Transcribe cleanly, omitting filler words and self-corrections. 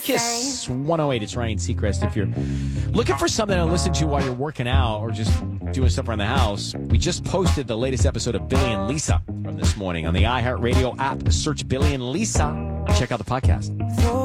Kiss 108. It's Ryan Seacrest. If you're looking for something to listen to while you're working out or just doing stuff around the house, we just posted the latest episode of Billy and Lisa from this morning on the iHeartRadio app. Search Billy and Lisa and check out the podcast.